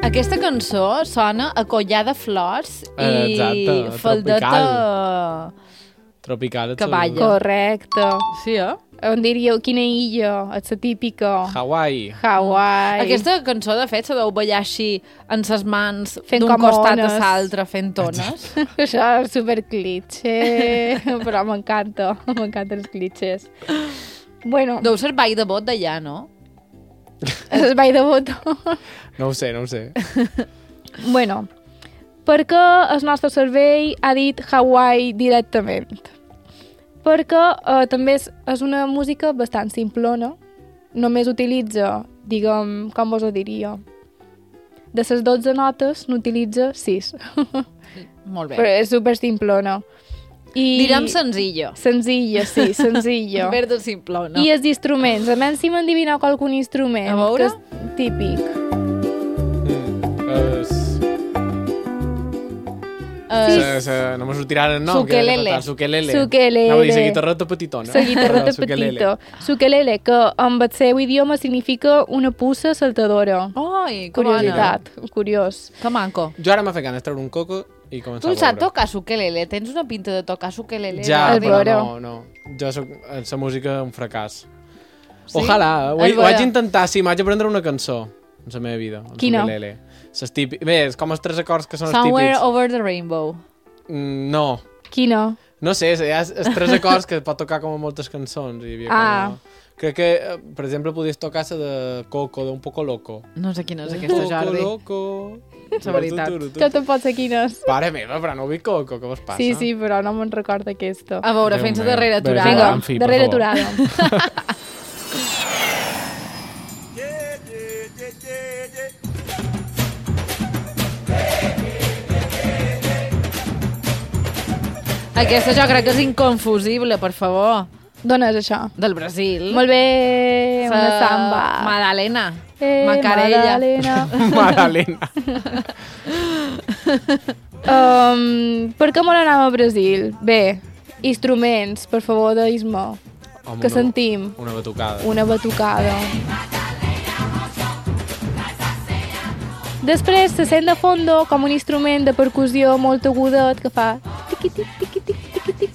Aquesta cançó sona a collar de flors i Exacte, faldeta tropical. cavalla. Correcte. Sí, On diríeu, quina illa? És la típica. Hawaii. Hawaii. Aquesta cançó, de fet, se deu ballar així en ses mans Fent d'un com costat ones. a l'altre fent tones. Això és superclitxe, però m'encanta els clitxes. Bueno, Deu ser ball de bot d'allà, no? és ball de botó. No ho sé. Bueno, perquè el nostre cervell ha dit Hawaii directament. Perquè també és una música bastant simplona. Només utilitza, diguem, com vos ho diria, de les 12 notes n'utilitza 6. Molt bé. Però és super simplona. Direm senzilla. Senzilla, sí, senzilla. Verda simple, no? I els instruments, a menys si m'endivineu qualcun instrument, A veure? que és típic. No me sortiran el nom. Sukelele. Sukelele. Sukelele. Anava a dir la guitarrota petitona. La guitarreta Sukelele. petita. Sukelele, que en el seu idioma significa una puça saltadora. Ai, que Curiositat, curiós. Que maco. Jo ara m'ha fet ganes de treure un coco i començar Tu a saps veure. tocar ukelele? Tens una pinta de tocar ukelele. Ja, El però veure. no. Jo soc en la música un fracàs. Sí? Ojalà. Ho El vaig veure. intentar, sí, m'haig d'aprendre una cançó en la meva vida. el Quina? ukelele. Bé, és com els 3 acords que són els Somewhere típics. over the rainbow. No. Quina? No sé, hi ha els 3 acords que pot tocar com a moltes cançons. Hi havia com... Crec que, per exemple, podies tocar la de Coco, d'un Poco Loco. No sé quina és aquesta, Jordi. Loco. La veritat. Que tampoc sé quines. Pare meva, però no vull Coco, què vos passa? Sí, però no me'n recordo aquesta. A veure, Déu fent la meu. darrera Bé, aturada. Vinga, en fi, per darrera favor. aturada. Aquesta jo crec que és inconfusible, per favor. D'on és això? Del Brasil. Molt bé, una samba. Madalena. Macarella. Madalena. Madalena. Per què molt anem a Brasil? Bé, instruments, per favor, deis-me. Home, Que sentim? Una batucada. Una batucada. Després se sent de fondo com un instrument de percussió molt agudet que fa tiqui-tic, tiqui-tic, tiqui-tic.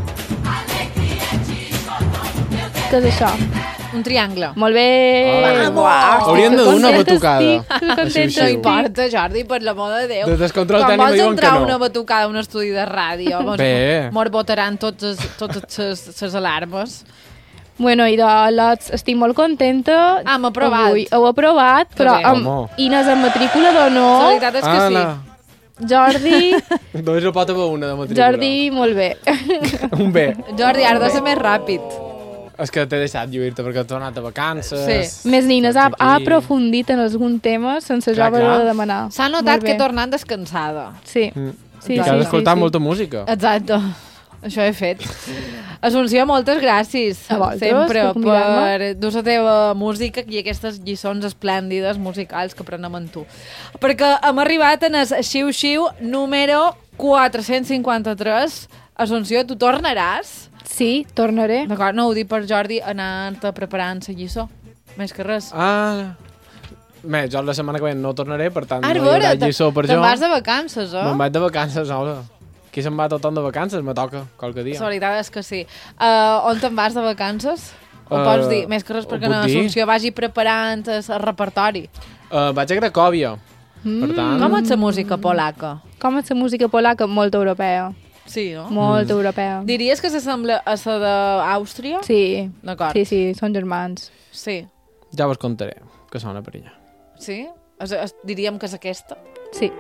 Què és això? Un triangle. Molt bé! Vamos! Uau, Hauríem de dur una batucada. Contenta Així, estic. No importa, Jordi, per l'amor de Déu. De descontrol Com tècnic vols diuen que entrar no. una batucada a un estudi de ràdio? Bé. Mos botaran totes les alarmes. Bueno, i de lots estic molt contenta. Hem aprovat. Avui. Heu aprovat, Que però bé. amb Home. Inés en matrícula La d'honor. veritat és que sí. Jordi, Només no pot haver una de matrícula. Jordi, molt bé. Un B. Jordi, ara ha de ser més ràpid. És que t'he deixat lluir-te perquè t'he anat a vacances. Sí. Més Nines ha Aquí. aprofundit en algun tema sense jo Clar, haver clar. de demanar. S'ha notat Molt bé. que he tornat descansada. Sí. Mm. Sí, I que sí, has sí, d'escoltar sí. molta música. Exacte. Això he fet. Assumpció, moltes gràcies. A vosaltres, Sempre per convidar-me. per dur la teva música i aquestes lliçons esplèndides musicals que aprenem amb tu. Perquè hem arribat en el xiu-xiu número 453. Assumpció, tu tornaràs? Sí, tornaré. D'acord, no ho dic per Jordi, anar-te preparant la lliçó. Més que res. Ah. Bé, jo la setmana que ve no tornaré, per tant Ara, no hi haurà veure, lliçó per te'n jo. vas de vacances, Me'n eh? vaig de vacances, no? Qui se'n va tothom de vacances? Me toca, qualque dia. La veritat és que sí. On te'n vas de vacances? Ho pots dir? Més que res ho perquè puc en dir? Assumpció vagi preparant el repertori. Vaig a Cracòvia. Per tant... Com és la música polaca? Com és la música polaca? Molt europea. Sí, no? Molt europea. Diries que s'assembla a la d'Àustria? Sí. D'acord. Sí, sí, són germans. Sí. Ja vos contaré, que sona per allà. Sí? Diríem que és aquesta? Sí.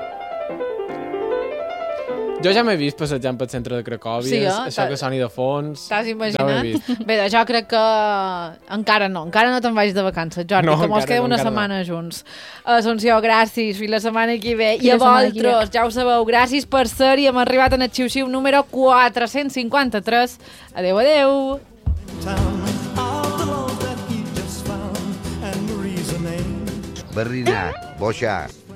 Jo ja m'he vist passejant pel centre de Cracòvia, Sí, això que soni de fons... T'has Ja ho he imaginat? vist. Bé, jo crec que encara no te'n vagis de vacances, Jordi, No, que mos encara queda no, una encara setmana junts. Assumpció, gràcies, fins la setmana que ve. I Fins a la setmana que ve. vosaltres, ja ho sabeu, gràcies per ser i hem arribat en el xiu-xiu número 453. Adeu, adeu. Berliner, Boixar.